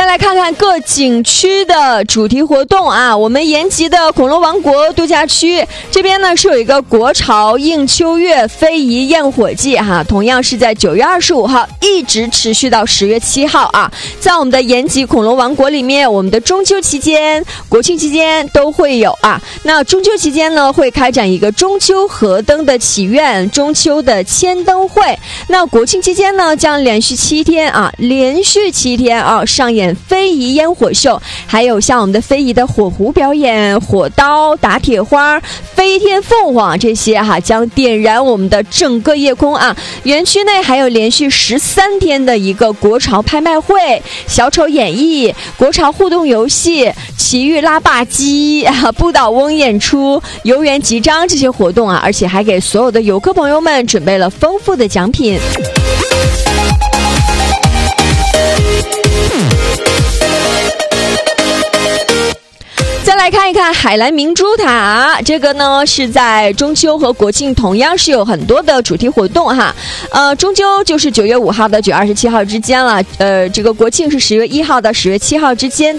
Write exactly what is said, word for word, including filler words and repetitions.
来看看各景区的主题活动啊。我们延吉的恐龙王国度假区这边呢是有一个国潮映秋月非遗焰火季哈，同样是在九月二十五号一直持续到十月七号啊。在我们的延吉恐龙王国里面，我们的中秋期间、国庆期间都会有啊。那中秋期间呢会开展一个中秋河灯的祈愿、中秋的牵灯会。那国庆期间呢将连续七天啊，连续七天啊上演非遗烟火秀，还有像我们的非遗的火狐表演、火刀、打铁花、飞天凤凰这些哈、啊，将点燃我们的整个夜空啊。园区内还有连续十三天的一个国潮拍卖会、小丑演绎、国潮互动游戏、奇遇拉霸机、啊、不倒翁演出、游园集章这些活动啊，而且还给所有的游客朋友们准备了丰富的奖品。再来看一看海蓝明珠塔，这个呢是在中秋和国庆同样是有很多的主题活动哈。呃，中秋就是九月五号到九月二十七号之间了，呃，这个国庆是十月一号到十月七号之间。